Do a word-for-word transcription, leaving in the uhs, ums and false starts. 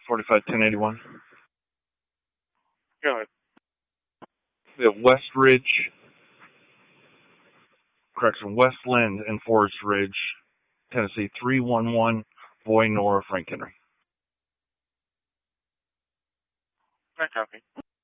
forty-five ten eighty-one. Go ahead. We have West Ridge, correction, Westland and Forest Ridge, Tennessee, three one one, Boy, Nora, Frank Henry. I copy.